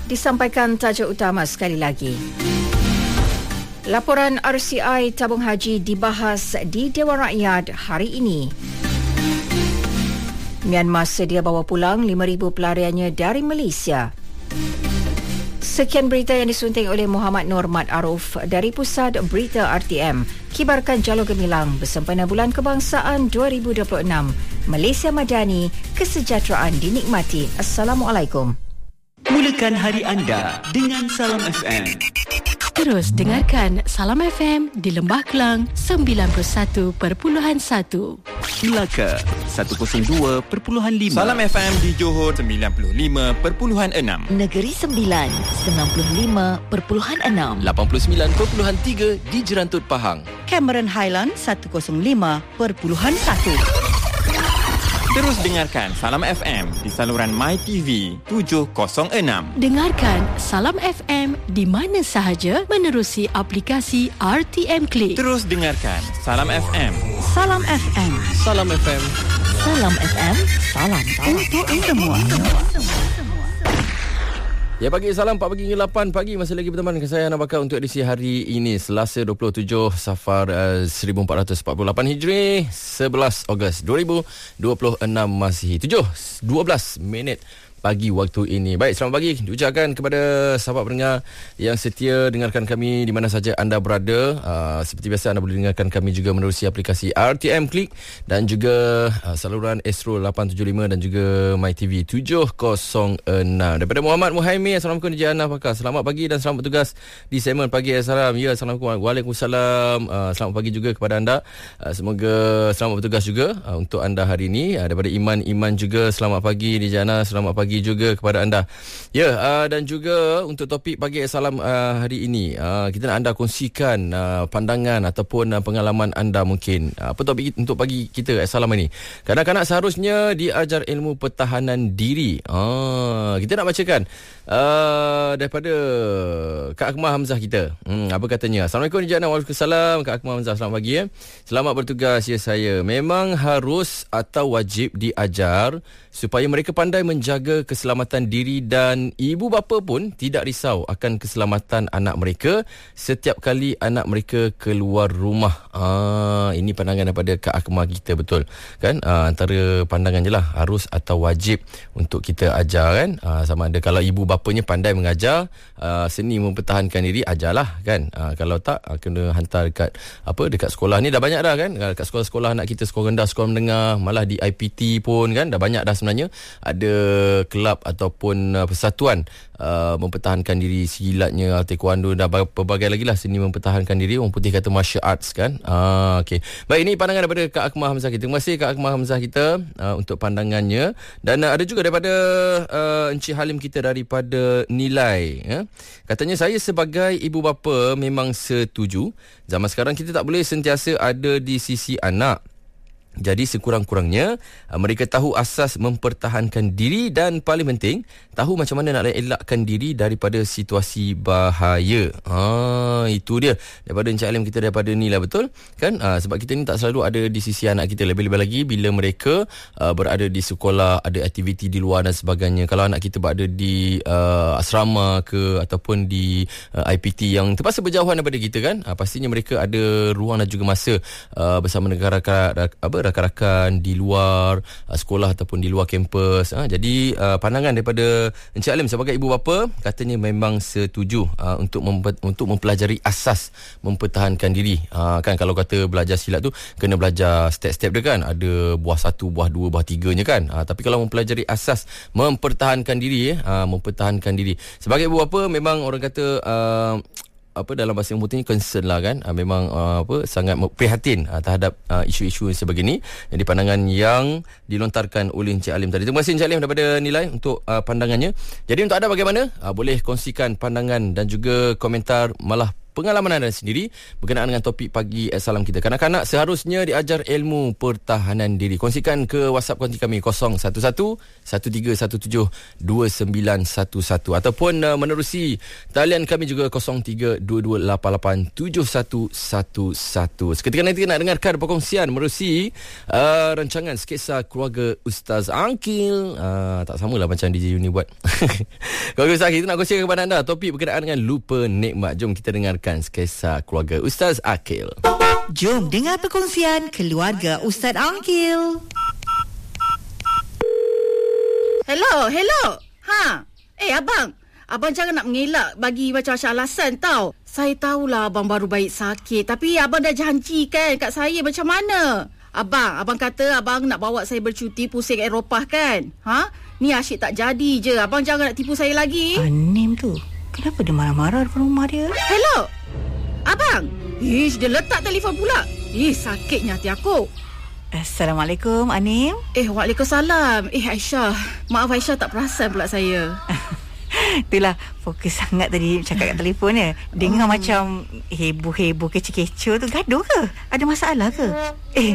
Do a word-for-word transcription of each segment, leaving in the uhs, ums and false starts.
Disampaikan tajuk utama sekali lagi. Laporan R C I tabung haji dibahas di Dewan Rakyat hari ini. Myanmar sedia bawa pulang lima ribu pelariannya dari Malaysia. Sekian berita yang disunting oleh Muhammad Nur Mat Aruf dari Pusat Berita R T M. Kibarkan jalur gemilang bersempena Bulan Kebangsaan dua ribu dua puluh enam. Malaysia Madani, kesejahteraan dinikmati. Assalamualaikum. Mulakan hari anda dengan Salam F M. Terus dengarkan Salam F M di Lembah Kelang sembilan puluh satu perpuluhan satu. Melaka seratus dua perpuluhan lima. Salam F M di Johor sembilan puluh lima perpuluhan enam. Negeri Sembilan sembilan puluh lima perpuluhan enam. lapan puluh sembilan perpuluhan tiga di Jerantut Pahang. Cameron Highland seratus lima perpuluhan satu. Terus dengarkan Salam F M di saluran MyTV tujuh kosong enam. Dengarkan Salam F M di mana sahaja menerusi aplikasi R T M Click. Terus dengarkan Salam F M. Salam F M. Salam F M. Salam F M. Salam untuk semua. Ya, pagi salam empat pagi hingga lapan pagi masih lagi berteman dengan saya Ana Bakar untuk edisi hari ini Selasa dua puluh tujuh Safar uh, seribu empat ratus empat puluh lapan Hijri, sebelas Ogos dua ribu dua puluh enam, masih tujuh dua belas minit pagi waktu ini. Baik, selamat pagi diucapkan kepada sahabat pendengar yang setia dengarkan kami di mana saja anda berada. Uh, seperti biasa anda boleh dengarkan kami juga menerusi aplikasi R T M Click dan juga uh, saluran Astro lapan tujuh lima dan juga MyTV tujuh kosong enam. Daripada Muhammad Muhaimi, Assalamualaikum D J Ana Pakar. Selamat pagi dan selamat bertugas di segmen Pagi Salam. Ya, Assalamualaikum. Waalaikumsalam. Uh, selamat pagi juga kepada anda. Uh, semoga selamat bertugas juga uh, untuk anda hari ini. Uh, daripada Iman Iman juga, selamat pagi D J Ana. Selamat pagi juga kepada anda. Ya, uh, dan juga untuk topik Pagi Salam uh, hari ini, uh, kita nak anda kongsikan uh, pandangan ataupun uh, pengalaman anda mungkin. Uh, apa topik untuk pagi kita Salam ini? Kanak-kanak seharusnya diajar ilmu pertahanan diri. Uh, kita nak bacakan uh, daripada Kak Akmal Hamzah kita. Hmm, apa katanya? Assalamualaikum D J Ana. Waalaikumsalam. Kak Akmal Hamzah, selamat pagi ya. Selamat bertugas ya saya. Memang harus atau wajib diajar supaya mereka pandai menjaga keselamatan diri dan ibu bapa pun tidak risau akan keselamatan anak mereka setiap kali anak mereka keluar rumah. Ah, ini pandangan daripada Kak Akmal kita, betul kan? Ah, antara pandangan je lah, harus atau wajib untuk kita ajar kan? Ah, sama ada kalau ibu bapanya pandai mengajar, ah, seni mempertahankan diri, ajarlah kan? Ah, kalau tak, ah, kena hantar dekat apa dekat sekolah ni dah banyak dah kan? Dekat sekolah-sekolah anak kita, sekolah rendah, sekolah menengah, malah di I P T pun kan dah banyak dah sebenarnya ada kelab ataupun uh, persatuan uh, mempertahankan diri, silatnya, taekwondo dan pelbagai lagi lah seni mempertahankan diri. Orang putih kata martial arts kan. Ah, okay. Baik, ini pandangan daripada Kak Akmal Hamzah kita. Terima kasih Kak Akmal Hamzah kita uh, untuk pandangannya. Dan uh, ada juga daripada uh, Encik Halim kita daripada Nilai ya. Katanya, saya sebagai ibu bapa memang setuju. Zaman sekarang kita tak boleh sentiasa ada di sisi anak. Jadi sekurang-kurangnya mereka tahu asas mempertahankan diri dan paling penting tahu macam mana nak elakkan diri daripada situasi bahaya. Ha, itu dia daripada Encik Alim kita daripada ni lah, betul kan? Ha, sebab kita ni tak selalu ada di sisi anak kita, lebih-lebih lagi bila mereka uh, berada di sekolah, ada aktiviti di luar dan sebagainya. Kalau anak kita berada di uh, asrama ke ataupun di uh, I P T yang terpaksa berjauhan daripada kita kan, ha, pastinya mereka ada ruang dan juga masa uh, bersama negara-negara apa rakan-rakan di luar uh, sekolah ataupun di luar kampus. Ha, jadi uh, pandangan daripada Encik Alim sebagai ibu bapa katanya memang setuju uh, untuk mempe- untuk mempelajari asas mempertahankan diri. Uh, kan kalau kata belajar silat tu kena belajar step-step dia kan. Ada buah satu, buah dua, buah tiganya kan. Uh, tapi kalau mempelajari asas mempertahankan diri, eh, uh, mempertahankan diri. Sebagai ibu bapa memang orang kata uh, apa dalam bahasa yang putih ni concern lah kan, uh, memang uh, apa sangat prihatin uh, terhadap uh, isu-isu sebegini. Jadi pandangan yang dilontarkan oleh Encik Alim tadi. Terima kasih Encik Alim daripada Nilai untuk uh, pandangannya. Jadi untuk anda bagaimana? Uh, boleh kongsikan pandangan dan juga komentar, malah pengalaman anda sendiri berkenaan dengan topik pagi salam kita. Kanak-kanak seharusnya diajar ilmu pertahanan diri. Kongsikan ke WhatsApp konti kami kosong satu satu satu tiga satu tujuh dua sembilan satu satu ataupun uh, menerusi talian kami juga kosong tiga dua dua lapan lapan tujuh satu satu satu. Seketika nanti nak dengarkan perkongsian menerusi uh, rancangan sketsa keluarga Ustaz Aqil. Uh, tak samalah macam D J Uni buat. Keluarga Ustaz Aqil, kita nak kongsikan kepada anda topik berkenaan dengan lupa nikmat. Jom kita dengarkan sketsa keluarga Ustaz Aqil. Jom dengar perkongsian keluarga Ustaz Aqil. Hello, hello. Ha. Eh, abang. Abang jangan nak mengelak bagi macam-macam alasan tau. Saya tahulah abang baru baik sakit. Tapi abang dah janjikan kat saya macam mana. Abang, abang kata abang nak bawa saya bercuti pusing Eropah kan? Ha? Ni asyik tak jadi je. Abang jangan nak tipu saya lagi. Anim tu. Kenapa dia marah-marah depan rumah dia? Hello. Abang. Ish, dia letak telefon pula. Ih, sakitnya hati aku. Assalamualaikum, Anim. Eh, waalaikumsalam. Eh, Aisyah. Maaf Aisyah tak perasan pula saya. Itulah, fokus sangat tadi cakap kat telefon ya. Dengar oh. macam heboh-heboh kecoh-kecoh tu. Gaduh ke? Ada masalah ke? Eh,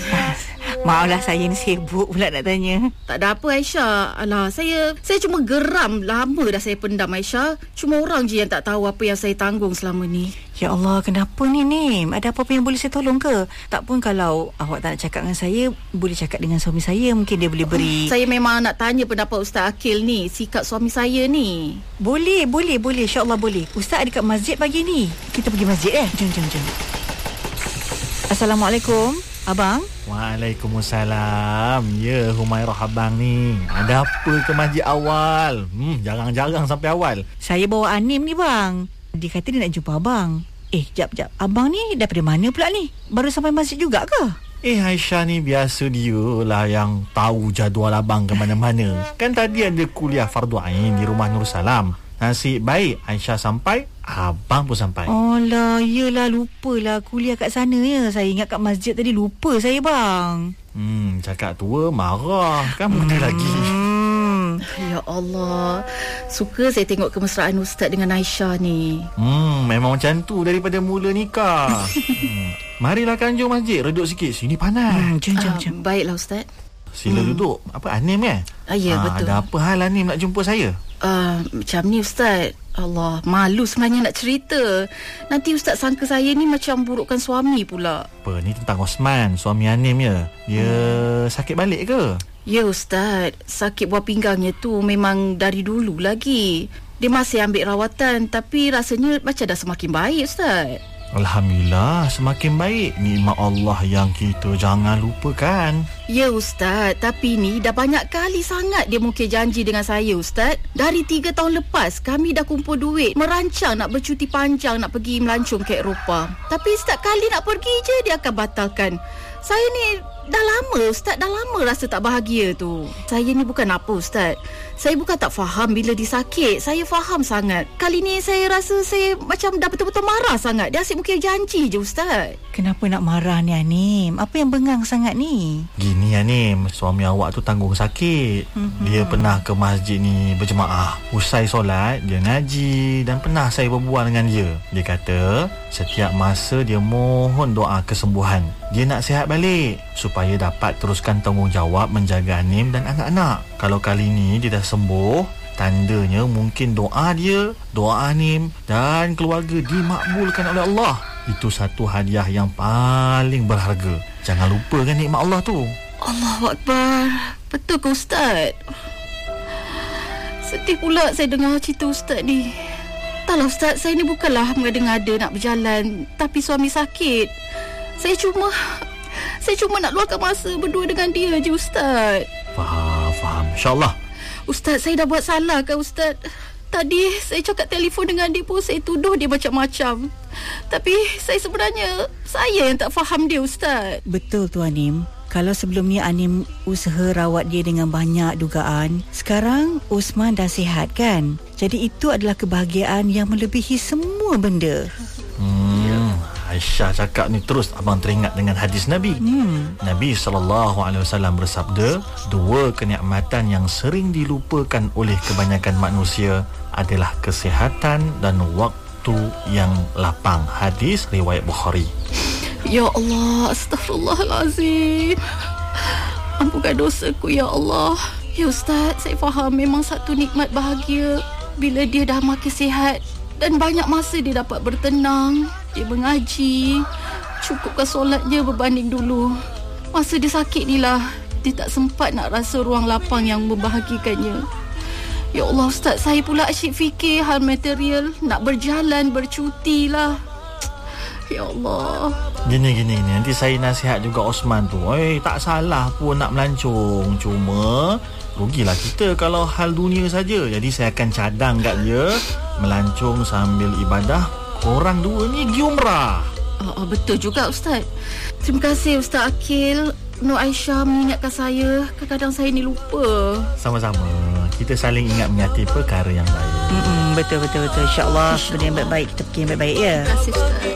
maaflah saya ni sibuk pula nak tanya. Tak ada apa Aisyah. Alah, saya saya cuma geram. Lama dah saya pendam Aisyah. Cuma orang je yang tak tahu apa yang saya tanggung selama ni. Ya Allah, kenapa ni Nim? Ada apa-apa yang boleh saya tolong ke? Tak pun kalau awak tak nak cakap dengan saya, boleh cakap dengan suami saya. Mungkin dia boleh beri... Saya memang nak tanya pendapat Ustaz Aqil ni, sikap suami saya ni. Boleh, boleh, boleh. InsyaAllah boleh. Ustaz ada kat masjid pagi ni. Kita pergi masjid eh? Jom, jom, jom. Assalamualaikum, Abang. Waalaikumsalam. Ya, Humairah abang ni. Ada apa ke masjid awal? Hmm, jarang-jarang sampai awal. Saya bawa Anim ni bang. Dia kata dia nak jumpa abang. Eh, jap, jap. Abang ni daripada mana pula ni? Baru sampai masjid juga ke? Eh, Aisyah ni biasa dia lah yang tahu jadual abang ke mana-mana. Kan tadi ada kuliah fardu ain di rumah Nur Salam. Nasib baik Aisyah sampai, abang pun sampai. Oh lah, yelah lupalah kuliah kat sana ya. Saya ingat kat masjid tadi, lupa saya bang. Hmm, cakap tua marah. Kan benda hmm. lagi. Ya Allah, suka saya tengok kemesraan Ustaz dengan Aisyah ni. Hmm, memang macam tu daripada mula nikah. hmm. Marilah kanjung masjid, reduk sikit. Sini panas. Hmm, jom, jom, jom. Uh, baiklah Ustaz. Sila hmm. duduk. Apa, Anim eh? Ah, ya, ha, betul. Ada apa hal Anim nak jumpa saya? Uh, macam ni Ustaz. Allah, malu sebenarnya nak cerita. Nanti Ustaz sangka saya ni macam burukkan suami pula. Apa, ni tentang Osman, suami Anim ya? Dia hmm. sakit balik ke? Ya Ustaz, sakit buah pinggangnya tu memang dari dulu lagi. Dia masih ambil rawatan, tapi rasanya macam dah semakin baik Ustaz. Alhamdulillah, semakin baik. Nikmat Allah yang kita jangan lupakan. Ya Ustaz, tapi ni dah banyak kali sangat dia mungkin janji dengan saya Ustaz. Dari tiga tahun lepas kami dah kumpul duit, merancang nak bercuti panjang, nak pergi melancong ke Eropah. Tapi setiap kali nak pergi je dia akan batalkan. Saya ni dah lama Ustaz, dah lama rasa tak bahagia tu. Saya ni bukan apa Ustaz, saya bukan tak faham bila dia sakit. Saya faham sangat. Kali ni saya rasa saya macam dah betul-betul marah sangat. Dia asyik mungkin janji je Ustaz. Kenapa nak marah ni Anim? Apa yang bengang sangat ni? Gini Anim, suami awak tu tanggung sakit. mm-hmm. Dia pernah ke masjid ni berjemaah. Usai solat, dia ngaji. Dan pernah saya berbual dengan dia. Dia kata setiap masa dia mohon doa kesembuhan. Dia nak sihat balik supaya dapat teruskan tanggungjawab menjaga Anim dan anak-anak. Kalau kali ni dia dah sembuh, tandanya mungkin doa dia, doa Anim dan keluarga dimakbulkan oleh Allah. Itu satu hadiah yang paling berharga. Jangan lupakan nikmat Allah tu. Allahu Akbar. Betul ke Ustaz? Sedih pula saya dengar cerita Ustaz ni. Taklah Ustaz, saya ni bukanlah mengada-ngada nak berjalan, tapi suami sakit. Saya cuma Saya cuma nak luangkan masa berdua dengan dia je Ustaz. Faham, faham. InsyaAllah. Ustaz, saya dah buat salah ke Ustaz? Tadi saya cakap telefon dengan dia pun saya tuduh dia macam-macam. Tapi saya sebenarnya, saya yang tak faham dia Ustaz. Betul tu Anim. Kalau sebelum ni Anim usaha rawat dia dengan banyak dugaan, sekarang Osman dah sihat kan? Jadi itu adalah kebahagiaan yang melebihi semua benda. Hmm, Aisyah cakap ni terus abang teringat dengan hadis Nabi. Hmm. Nabi sallallahu alaihi wasallam bersabda, dua kenikmatan yang sering dilupakan oleh kebanyakan manusia adalah kesihatan dan waktu waktu yang lapang. Hadis riwayat Bukhari. Ya Allah, astaghfirullahalazim. Ampunkan dosaku ya Allah. Ya Ustaz, saya faham memang satu nikmat bahagia bila dia dah makin sihat dan banyak masa dia dapat bertenang, dia mengaji, cukupkan solatnya berbanding dulu. Masa dia sakit ni lah, dia tak sempat nak rasa ruang lapang yang membahagikannya. Ya Allah Ustaz, saya pula asyik fikir hal material, nak berjalan, bercuti lah. Ya Allah. Gini-gini ni, nanti saya nasihat juga Osman tu. Eh, tak salah pun nak melancong. Cuma rugilah kita kalau hal dunia saja. Jadi saya akan cadang kat dia melancong sambil ibadah. Korang dua ni pergi umrah. Oh, oh, betul juga Ustaz. Terima kasih Ustaz Akil. Nur Aisyah mengingatkan saya. Kadang-kadang saya ni lupa. Sama-sama. Kita saling ingat mengingati perkara yang baik. Mm-mm, betul, betul, betul. InsyaAllah benda yang baik-baik kita fikir yang baik-baik ya. Terima kasih Ustaz.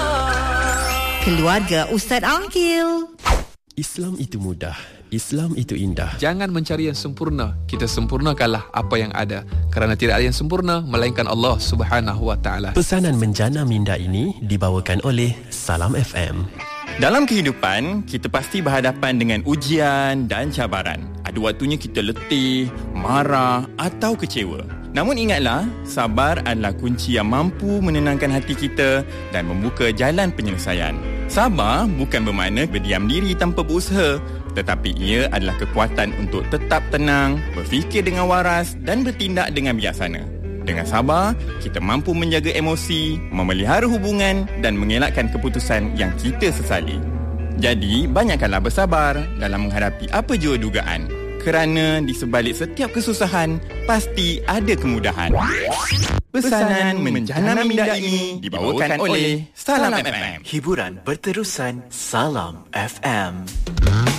Keluarga Ustaz Angkil. Islam itu mudah, Islam itu indah. Jangan mencari yang sempurna, kita sempurnakanlah apa yang ada. Kerana tidak ada yang sempurna melainkan Allah Subhanahu Wa Taala. Pesanan menjana minda ini dibawakan oleh Salam F M. Dalam kehidupan, kita pasti berhadapan dengan ujian dan cabaran. Ada waktunya kita letih, marah atau kecewa. Namun ingatlah, sabar adalah kunci yang mampu menenangkan hati kita dan membuka jalan penyelesaian. Sabar bukan bermakna berdiam diri tanpa berusaha, tetapi ia adalah kekuatan untuk tetap tenang, berfikir dengan waras dan bertindak dengan bijaksana. Dengan sabar, kita mampu menjaga emosi, memelihara hubungan dan mengelakkan keputusan yang kita sesali. Jadi, banyakkanlah bersabar dalam menghadapi apa jua dugaan. Kerana di sebalik setiap kesusahan, pasti ada kemudahan. Pesanan menjana minda ini dibawakan oleh Salam F M. Hiburan berterusan Salam F M.